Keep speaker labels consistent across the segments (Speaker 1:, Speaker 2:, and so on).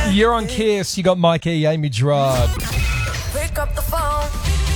Speaker 1: You're on Kiss. You got Mike E, Amy Gerard.
Speaker 2: Pick up the phone.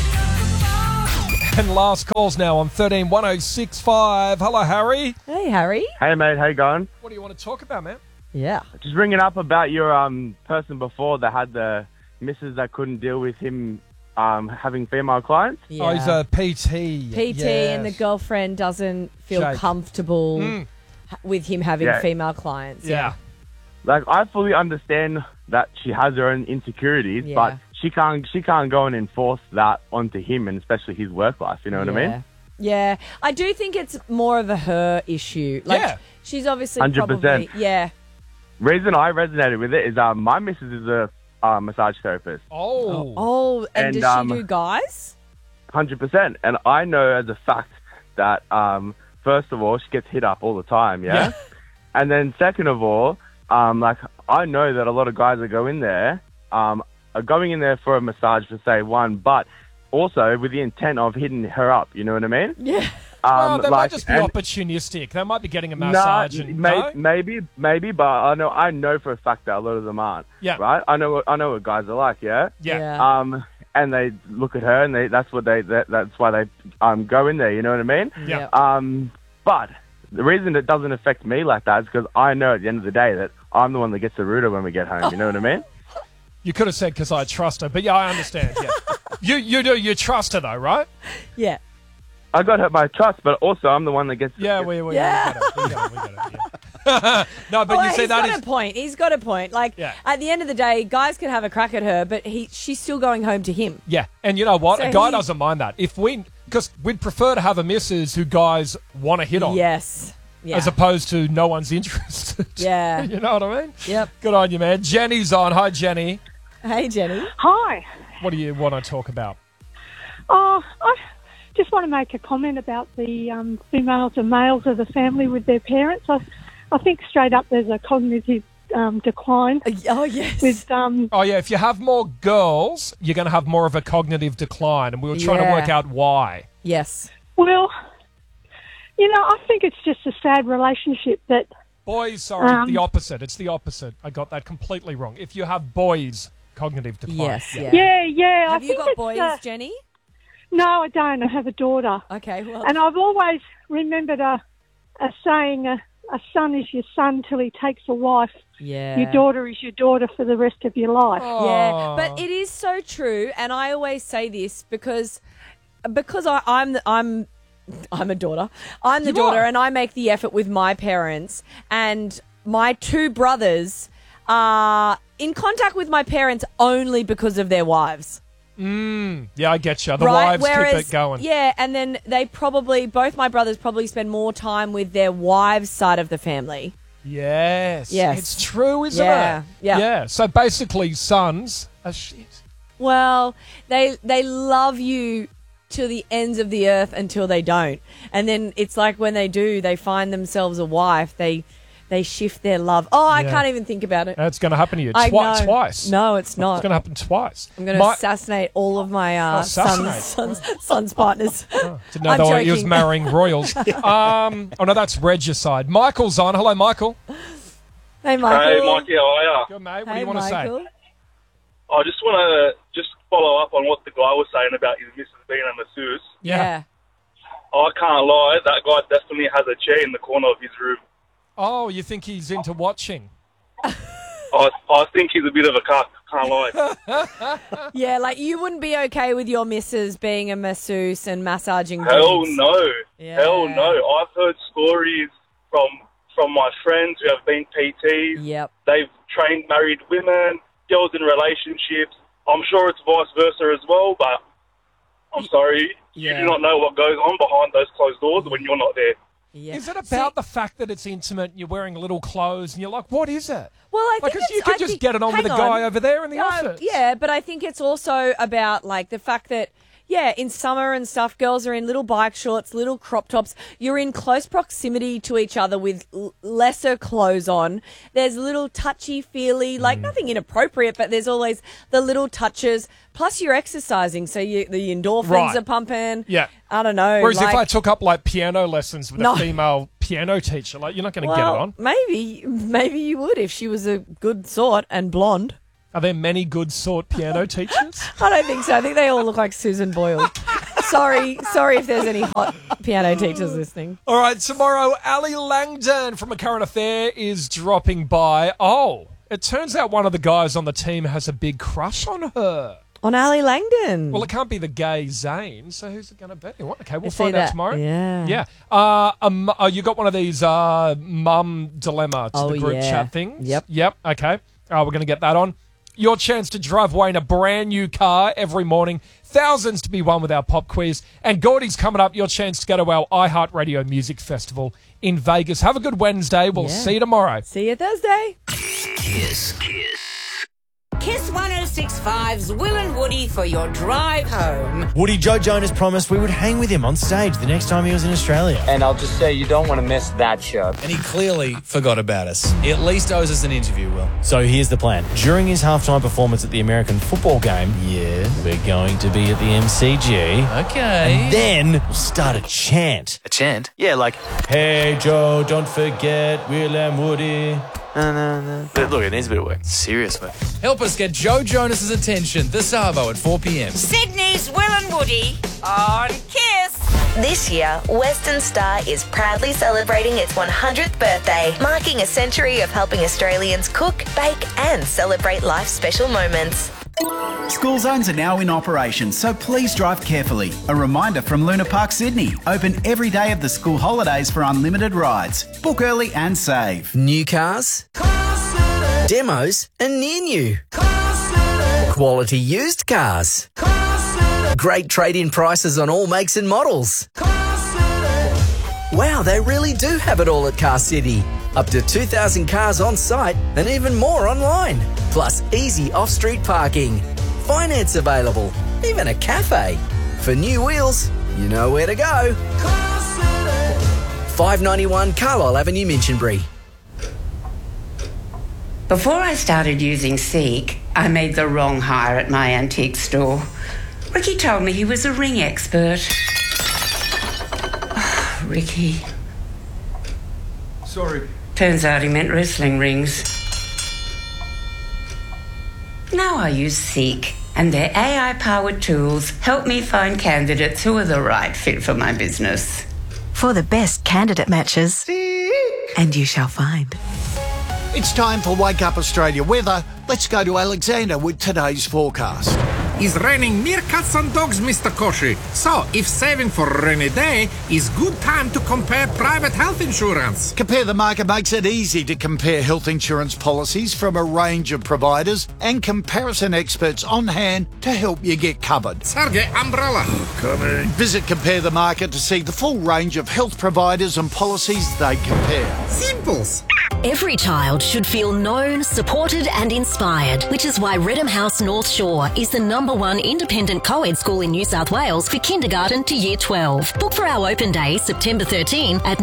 Speaker 1: And last calls now on 13 1065. Hello, Harry.
Speaker 3: Hey, Harry.
Speaker 4: Hey, mate. How you going?
Speaker 1: What do you want to talk about, man?
Speaker 3: Yeah.
Speaker 4: Just ringing up about your person before that had the missus that couldn't deal with him having female clients.
Speaker 3: Yeah.
Speaker 1: Oh, he's a PT.
Speaker 3: PT and the girlfriend doesn't feel
Speaker 1: Jake.
Speaker 3: comfortable with him having
Speaker 4: Yeah.
Speaker 3: female clients.
Speaker 1: Yeah.
Speaker 4: Like, I fully understand that she has her own insecurities,
Speaker 3: Yeah.
Speaker 4: but she can't go and enforce that onto him, and especially his work life. You know what I mean?
Speaker 3: Yeah. I do think it's more of a her issue. Like,
Speaker 1: Yeah.
Speaker 3: she's obviously
Speaker 4: 100%.
Speaker 3: probably... Yeah.
Speaker 4: Reason I resonated with it is my missus is a massage therapist.
Speaker 1: Oh.
Speaker 3: Oh, and
Speaker 4: And,
Speaker 3: does she do guys?
Speaker 4: 100%. And I know as a fact that, first of all, she gets hit up all the time, yeah?
Speaker 1: Yeah.
Speaker 4: And then second of all, like, I know that a lot of guys that go in there are going in there for a massage for, say, one, but also with the intent of hitting her up, you know what I mean?
Speaker 3: Yeah.
Speaker 1: Well, they might
Speaker 4: like,
Speaker 1: just be
Speaker 4: and-
Speaker 1: opportunistic. They might be getting a massage.
Speaker 4: Nah, maybe, but I know for a fact that a lot of them aren't.
Speaker 1: Yeah.
Speaker 4: Right? I know what guys are like, yeah?
Speaker 1: Yeah.
Speaker 4: And they look at her and that's why they go in there, you know what I mean?
Speaker 1: Yeah.
Speaker 4: But the reason it doesn't affect me like that is because I know at the end of the day that I'm the one that gets the rooter when we get home, you know what I mean?
Speaker 1: You could have said because I trust her, but yeah, I understand. Yeah. you do. You trust her though, right?
Speaker 3: Yeah.
Speaker 4: I got her by trust, but also I'm the one that gets...
Speaker 1: Yeah, we
Speaker 3: Yeah.
Speaker 1: get it. Yeah. No, but you see
Speaker 3: he's
Speaker 1: that
Speaker 3: got
Speaker 1: is...
Speaker 3: a point. He's got a point. Like,
Speaker 1: Yeah.
Speaker 3: at the end of the day, guys can have a crack at her, but she's still going home to him.
Speaker 1: Yeah, and you know what?
Speaker 3: So
Speaker 1: a guy
Speaker 3: he-
Speaker 1: doesn't mind that. Because we'd prefer to have a missus who guys want to hit on.
Speaker 3: Yes. Yeah.
Speaker 1: As opposed to no one's interested.
Speaker 3: Yeah.
Speaker 1: You know what I mean?
Speaker 3: Yep.
Speaker 1: Good on you, man. Jenny's on. Hi, Jenny.
Speaker 3: Hey, Jenny.
Speaker 5: Hi.
Speaker 1: What do you want to talk about?
Speaker 5: I just want to make a comment about the females and males of the family with their parents. I think straight up there's a cognitive decline
Speaker 3: Oh, yes.
Speaker 5: with
Speaker 1: Oh, yeah, if you have more girls, you're going to have more of a cognitive decline, and we were trying to
Speaker 3: Yeah.
Speaker 1: work out why.
Speaker 3: Yes.
Speaker 5: well, I think it's just a sad relationship that
Speaker 1: Boys, sorry, the opposite. It's the opposite. I got that completely wrong. If you have boys, cognitive decline.
Speaker 3: Yes. Yeah.
Speaker 5: yeah.
Speaker 3: Have
Speaker 5: I
Speaker 3: you
Speaker 5: think
Speaker 3: got
Speaker 5: it's,
Speaker 3: boys, Jenny?
Speaker 5: No, I don't. I have a daughter,
Speaker 3: Okay, well.
Speaker 5: and I've always remembered a saying: a son is your son till he takes a wife.
Speaker 3: Yeah.
Speaker 5: Your daughter is your daughter for the rest of your life.
Speaker 3: Yeah, but it is so true, and I always say this because I'm a daughter. I'm the
Speaker 1: You
Speaker 3: daughter,
Speaker 1: are.
Speaker 3: and I make the effort with my parents, and my two brothers are in contact with my parents only because of their wives.
Speaker 1: Yeah, I get you. The
Speaker 3: Right?
Speaker 1: wives keep it going.
Speaker 3: Yeah, and then both my brothers probably spend more time with their wives' side of the family.
Speaker 1: Yes.
Speaker 3: Yes.
Speaker 1: It's true, isn't
Speaker 3: Yeah,
Speaker 1: it?
Speaker 3: yeah.
Speaker 1: Yeah. So basically, sons are shit.
Speaker 3: Well, they love you to the ends of the earth until they don't. And then it's like when they do, they find themselves a wife, they shift their love. Oh, I
Speaker 1: Yeah.
Speaker 3: can't even think about it.
Speaker 1: That's going to happen to you
Speaker 3: I know.
Speaker 1: twice.
Speaker 3: No, it's not.
Speaker 1: It's going to happen twice.
Speaker 3: I'm going to assassinate all of my
Speaker 1: Assassinate?
Speaker 3: son's partners.
Speaker 1: Didn't know
Speaker 3: I'm
Speaker 1: that he was
Speaker 3: joking.
Speaker 1: marrying royals. Oh, no, that's Regicide. Michael's on. Hello, Michael.
Speaker 3: Hey, Michael.
Speaker 6: Hey, Mikey, how are you?
Speaker 1: Good, mate. What do
Speaker 3: Hey,
Speaker 1: you want to say?
Speaker 3: Michael.
Speaker 6: I just want to follow up on what the guy was saying about his missus being a masseuse.
Speaker 3: Yeah.
Speaker 6: I can't lie, that guy definitely has a chair in the corner of his room.
Speaker 1: Oh, you think he's into watching?
Speaker 6: I think he's a bit of a cuck, can't lie.
Speaker 3: Yeah, like you wouldn't be okay with your missus being a masseuse and massaging
Speaker 6: Hell
Speaker 3: dudes.
Speaker 6: no.
Speaker 3: Yeah.
Speaker 6: Hell no. I've heard stories from my friends who have been PTs.
Speaker 3: Yep.
Speaker 6: They've trained married women, girls in relationships. I'm sure it's vice versa as well, but I'm sorry.
Speaker 3: Yeah.
Speaker 6: You do not know what goes on behind those closed doors when you're not there.
Speaker 3: Yeah.
Speaker 1: Is it about the fact that it's intimate and you're wearing little clothes and you're like, what is it?
Speaker 3: Well, I
Speaker 1: Like,
Speaker 3: think
Speaker 1: 'cause you
Speaker 3: it's-
Speaker 1: could
Speaker 3: I
Speaker 1: just
Speaker 3: think-
Speaker 1: get it on with
Speaker 3: hang
Speaker 1: the guy over there in the office.
Speaker 3: Yeah, but I think it's also about like the fact that in summer and stuff, girls are in little bike shorts, little crop tops. You're in close proximity to each other with lesser clothes on. There's little touchy-feely, like nothing inappropriate, but there's always the little touches. Plus, you're exercising, so the endorphins
Speaker 1: Right.
Speaker 3: are pumping.
Speaker 1: Yeah.
Speaker 3: I don't know.
Speaker 1: Whereas if
Speaker 3: like-
Speaker 1: I took up like piano lessons with
Speaker 3: No.
Speaker 1: a female piano teacher. Like, you're not going to get it on.
Speaker 3: Maybe you would if she was a good sort and blonde.
Speaker 1: Are there many good sort piano teachers?
Speaker 3: I don't think so. I think they all look like Susan Boyle. Sorry if there's any hot piano teachers listening.
Speaker 1: All right, tomorrow, Ali Langdon from A Current Affair is dropping by. Oh, it turns out one of the guys on the team has a big crush on her.
Speaker 3: On Ali Langdon.
Speaker 1: Well, it can't be the gay Zane, so who's it going to be? What? Okay, we'll
Speaker 3: See
Speaker 1: find out
Speaker 3: that?
Speaker 1: tomorrow.
Speaker 3: Yeah.
Speaker 1: Yeah. You got one of these mum dilemma to the group
Speaker 3: yeah.
Speaker 1: chat things?
Speaker 3: Yep.
Speaker 1: Okay. We're going to get that on. Your chance to drive away in a brand new car every morning. Thousands to be won with our pop quiz. And Gordy's coming up. Your chance to go to our iHeartRadio Music Festival in Vegas. Have a good Wednesday. We'll see you tomorrow.
Speaker 3: See you Thursday.
Speaker 7: Kiss 106.5's Will and Woody for your drive home.
Speaker 8: Woody, Joe Jonas promised we would hang with him on stage the next time he was in Australia.
Speaker 9: And I'll just say you don't want to miss that show.
Speaker 10: And he clearly forgot about us. He at least owes us an interview, Will.
Speaker 8: So here's the plan. During his halftime performance at the American football game, we're going to be at the MCG.
Speaker 10: Okay.
Speaker 8: And then we'll start a chant.
Speaker 9: A chant? Yeah, like,
Speaker 8: Hey Joe, don't forget Will and Woody.
Speaker 9: but look, it needs a bit of work. Serious work.
Speaker 10: Help us get Joe Jonas's attention this Arvo at 4 p.m.
Speaker 7: Sydney's Will and Woody on Kiss.
Speaker 11: This year, Western Star is proudly celebrating its 100th birthday, marking a century of helping Australians cook, bake and celebrate life's special moments.
Speaker 12: School zones are now in operation, so please drive carefully. A reminder from Luna Park, Sydney. Open every day of the school holidays for unlimited rides. Book early and save.
Speaker 13: New cars, demos and near new. Quality used cars. Great trade-in prices on all makes and models. Wow, they really do have it all at Car City. Up to 2,000 cars on site and even more online. Plus easy off-street parking. Finance available. Even a cafe. For new wheels, you know where to go. 591 Carlisle Avenue, Minchinbury.
Speaker 14: Before I started using Seek, I made the wrong hire at my antique store. Ricky told me he was a ring expert. Oh, Ricky.
Speaker 15: Sorry.
Speaker 14: Turns out he meant wrestling rings. Now I use Seek, and their AI-powered tools help me find candidates who are the right fit for my business.
Speaker 16: For the best candidate matches. Seek. And you shall find.
Speaker 17: It's time for Wake Up Australia weather. Let's go to Alexander with today's forecast.
Speaker 18: It's raining meerkats and dogs, Mr. Koshi. So, if saving for a rainy day is good time to compare private health insurance.
Speaker 17: Compare the Market makes it easy to compare health insurance policies from a range of providers and comparison experts on hand to help you get covered.
Speaker 18: Sergey, umbrella.
Speaker 17: Coming. Visit Compare the Market to see the full range of health providers and policies they compare.
Speaker 18: Simples.
Speaker 19: Every child should feel known, supported and inspired, which is why Redham House North Shore is the #1 independent co-ed school in New South Wales for kindergarten to year 12. Book for our open day, September 13 at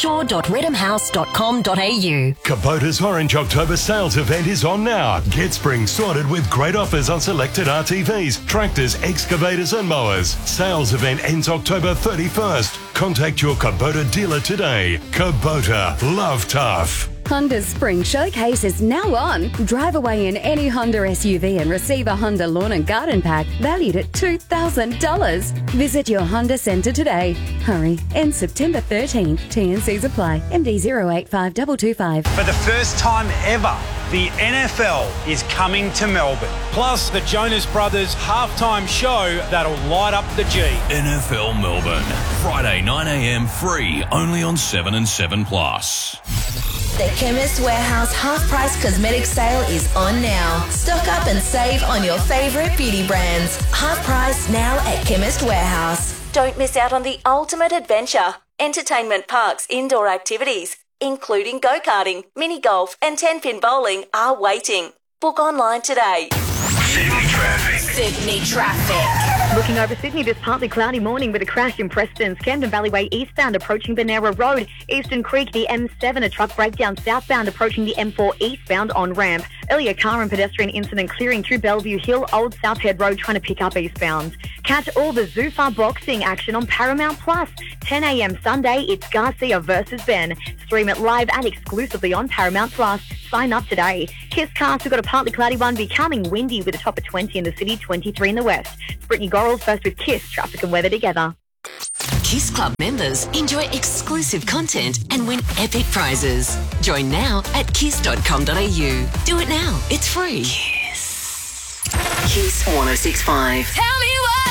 Speaker 19: northshore.redhamhouse.com.au.
Speaker 20: Kubota's Orange October sales event is on now. Get spring sorted with great offers on selected RTVs, tractors, excavators and mowers. Sales event ends October 31st. Contact your Kubota dealer today. Kubota, love tough.
Speaker 21: Honda's Spring Showcase is now on. Drive away in any Honda SUV and receive a Honda Lawn and Garden Pack valued at $2,000. Visit your Honda Centre today. Hurry, ends September 13th. TNCs apply. MD 085225.
Speaker 22: For the first time ever, the NFL is coming to Melbourne. Plus, the Jonas Brothers halftime show that'll light up the G.
Speaker 23: NFL Melbourne, Friday 9 a.m. free, only on 7 and 7+.
Speaker 11: The Chemist Warehouse half-price cosmetic sale is on now. Stock up and save on your favourite beauty brands. Half price now at Chemist Warehouse. Don't miss out on the ultimate adventure. Entertainment Park's indoor activities, including go-karting, mini golf and 10-pin bowling, are waiting. Book online today.
Speaker 7: Sydney traffic.
Speaker 2: Looking over Sydney this partly cloudy morning with a crash in Preston's Camden Valleyway eastbound approaching Benera Road. Eastern Creek, the M7, a truck breakdown southbound approaching the M4 eastbound on-ramp. Earlier car and pedestrian incident clearing through Bellevue Hill, Old South Head Road trying to pick up eastbound. Catch all the Zufar boxing action on Paramount Plus. 10 a.m. Sunday, it's Garcia versus Ben. Stream it live and exclusively on Paramount Plus. Sign up today. Kiss Cast, we've got a partly cloudy one, becoming windy with a top of 20 in the city, 23 in the west. It's Brittany Gorrell first with Kiss, traffic and weather together.
Speaker 19: Kiss Club members enjoy exclusive content and win epic prizes. Join now at kiss.com.au. Do it now. It's free. Kiss. Kiss 106.5.
Speaker 11: Tell me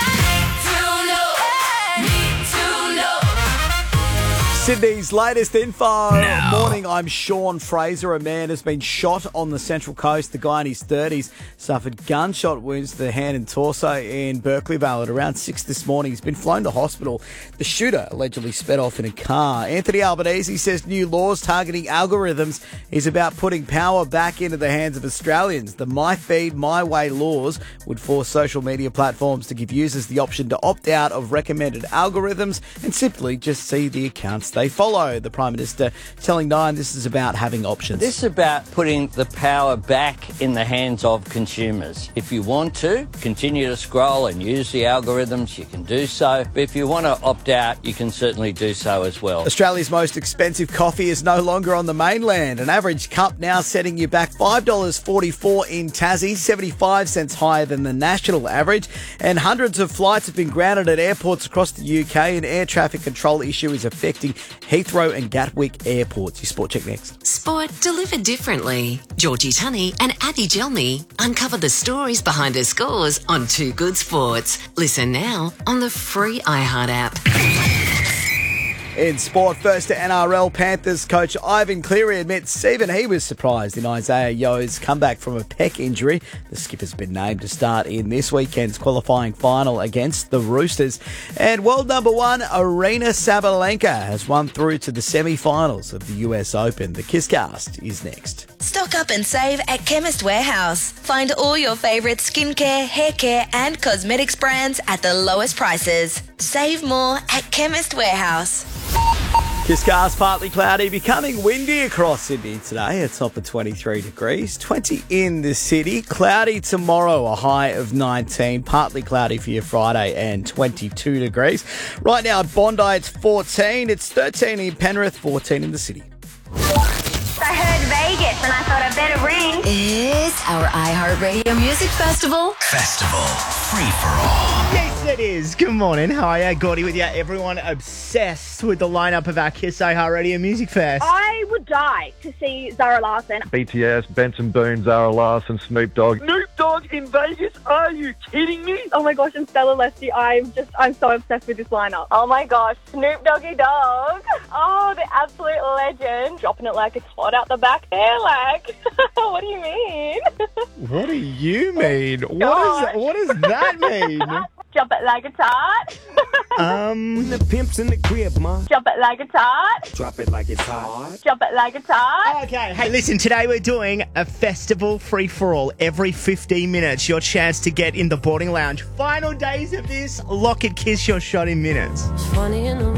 Speaker 4: Sydney's latest info. Morning, I'm Sean Fraser. A man has been shot on the Central Coast. The guy in his 30s suffered gunshot wounds to the hand and torso in Berkeley Vale at around 6 this morning. He's been flown to hospital. The shooter allegedly sped off in a car. Anthony Albanese says new laws targeting algorithms is about putting power back into the hands of Australians. The My Feed, My Way laws would force social media platforms to give users the option to opt out of recommended algorithms and simply just see the accounts they follow. The Prime Minister telling Nine this is about having options.
Speaker 15: This is about putting the power back in the hands of consumers. If you want to continue to scroll and use the algorithms, you can do so. But if you want to opt out, you can certainly do so as well.
Speaker 4: Australia's most expensive coffee is no longer on the mainland. An average cup now setting you back $5.44 in Tassie, 75 cents higher than the national average. And hundreds of flights have been grounded at airports across the UK. An air traffic control issue is affecting Heathrow and Gatwick airports. Your Sport Check next.
Speaker 19: Sport delivered differently. Georgie Tunney and Abby Gelmy uncover the stories behind their scores on Too Good Sports. Listen now on the free iHeart app.
Speaker 4: In sport, first to NRL, Panthers coach Ivan Cleary admits even he was surprised in Isaiah Yo's comeback from a pec injury. The skipper's been named to start in this weekend's qualifying final against the Roosters. And world number one, Aryna Sabalenka, has won through to the semi-finals of the US Open. The Kisscast is next.
Speaker 11: Stock up and save at Chemist Warehouse. Find all your favourite skincare, hair care and cosmetics brands at the lowest prices. Save more at Chemist Warehouse.
Speaker 4: Kisscast partly cloudy, becoming windy across Sydney today. A top of 23 degrees, 20 in the city. Cloudy tomorrow, a high of 19. Partly cloudy for your Friday and 22 degrees. Right now at Bondi, it's 14. It's 13 in Penrith, 14 in the city.
Speaker 2: I heard Vegas and I thought I'd better ring.
Speaker 11: It's our iHeartRadio Music Festival.
Speaker 24: Festival free for all.
Speaker 25: Yes, it is. Good morning. Hi, Gordy with you. Everyone obsessed with the lineup of our Kiss iHeartRadio Music Fest.
Speaker 2: I would die to see Zara Larsson.
Speaker 26: BTS, Benson Boone, Zara Larsson, Snoop Dogg.
Speaker 2: Snoop Dogg in Vegas? Are you kidding me? Oh my gosh, and Stella Leslie. I'm so obsessed with this lineup. Oh my gosh, Snoop Doggy Dogg. Oh, the absolute legend. Dropping it like it's hot out the back there, like. What do you mean?
Speaker 25: What do you mean? What does that mean?
Speaker 2: Jump it like a tart.
Speaker 25: The pimp's in the crib, ma.
Speaker 2: Jump it like a tart.
Speaker 25: Drop it like it's hot.
Speaker 2: Jump it like a tart.
Speaker 25: Okay, hey, listen, today we're doing a festival free-for-all. Every 15 minutes, your chance to get in the boarding lounge. Final days of this, lock it, kiss your shot in minutes.